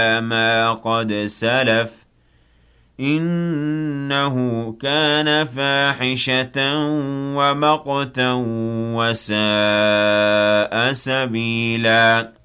ما قد سلف إنه كان فاحشة ومقتا وساء سبيلا